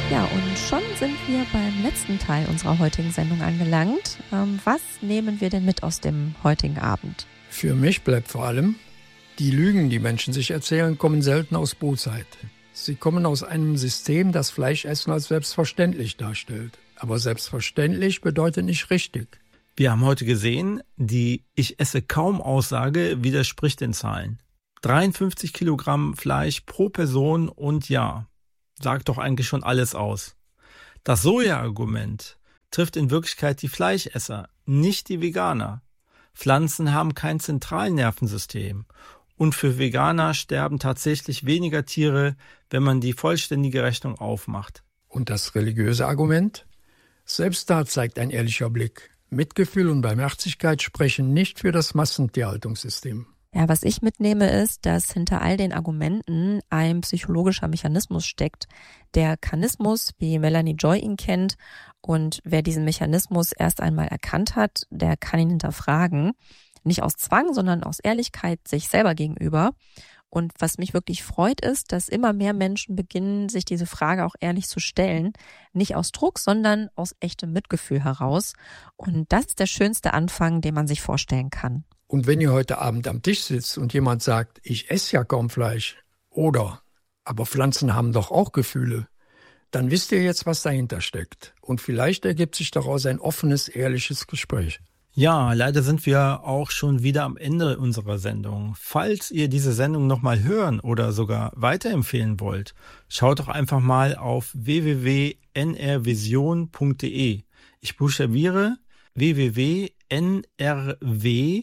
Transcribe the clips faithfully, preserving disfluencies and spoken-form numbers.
Ja, und schon sind wir beim letzten Teil unserer heutigen Sendung angelangt. Ähm, was nehmen wir denn mit aus dem heutigen Abend? Für mich bleibt vor allem, die Lügen, die Menschen sich erzählen, kommen selten aus Bosheit. Sie kommen aus einem System, das Fleischessen als selbstverständlich darstellt. Aber selbstverständlich bedeutet nicht richtig. Wir haben heute gesehen, die Ich esse kaum Aussage widerspricht den Zahlen. dreiundfünfzig Kilogramm Fleisch pro Person und Jahr. Sagt doch eigentlich schon alles aus. Das Soja-Argument trifft in Wirklichkeit die Fleischesser, nicht die Veganer. Pflanzen haben kein Zentralnervensystem und für Veganer sterben tatsächlich weniger Tiere, wenn man die vollständige Rechnung aufmacht. Und das religiöse Argument? Selbst da zeigt ein ehrlicher Blick. Mitgefühl und Barmherzigkeit sprechen nicht für das Massentierhaltungssystem. Ja, was ich mitnehme ist, dass hinter all den Argumenten ein psychologischer Mechanismus steckt. Der Kanismus, wie Melanie Joy ihn kennt. Und wer diesen Mechanismus erst einmal erkannt hat, der kann ihn hinterfragen. Nicht aus Zwang, sondern aus Ehrlichkeit sich selber gegenüber. Und was mich wirklich freut, ist, dass immer mehr Menschen beginnen, sich diese Frage auch ehrlich zu stellen. Nicht aus Druck, sondern aus echtem Mitgefühl heraus. Und das ist der schönste Anfang, den man sich vorstellen kann. Und wenn ihr heute Abend am Tisch sitzt und jemand sagt, ich esse ja kaum Fleisch, oder, aber Pflanzen haben doch auch Gefühle, dann wisst ihr jetzt, was dahinter steckt. Und vielleicht ergibt sich daraus ein offenes, ehrliches Gespräch. Ja, leider sind wir auch schon wieder am Ende unserer Sendung. Falls ihr diese Sendung nochmal hören oder sogar weiterempfehlen wollt, schaut doch einfach mal auf w w w punkt n r vision punkt d e. Ich buchstabiere w w w punkt n r w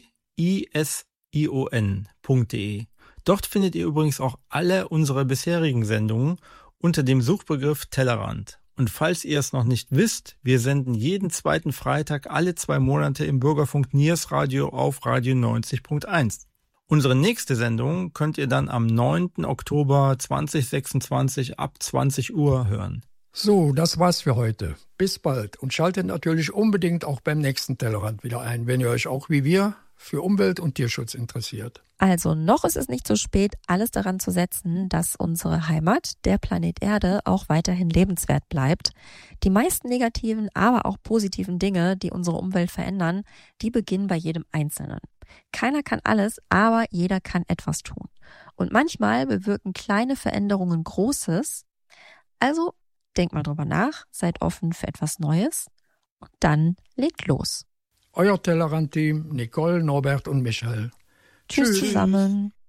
ision punkt de. Dort findet ihr übrigens auch alle unsere bisherigen Sendungen unter dem Suchbegriff Tellerrand. Und falls ihr es noch nicht wisst, wir senden jeden zweiten Freitag alle zwei Monate im Bürgerfunk Niers Radio auf Radio neunzig Punkt eins. Unsere nächste Sendung könnt ihr dann am neunten Oktober zweitausendsechsundzwanzig ab zwanzig Uhr hören. So, das war's für heute. Bis bald und schaltet natürlich unbedingt auch beim nächsten Tellerrand wieder ein, wenn ihr euch auch wie wir für Umwelt- und Tierschutz interessiert. Also noch ist es nicht zu spät, alles daran zu setzen, dass unsere Heimat, der Planet Erde, auch weiterhin lebenswert bleibt. Die meisten negativen, aber auch positiven Dinge, die unsere Umwelt verändern, die beginnen bei jedem Einzelnen. Keiner kann alles, aber jeder kann etwas tun. Und manchmal bewirken kleine Veränderungen Großes. Also denkt mal drüber nach, seid offen für etwas Neues und dann legt los. Euer Tellerrand-Team, Nicole, Norbert und Michael. Tschüss zusammen.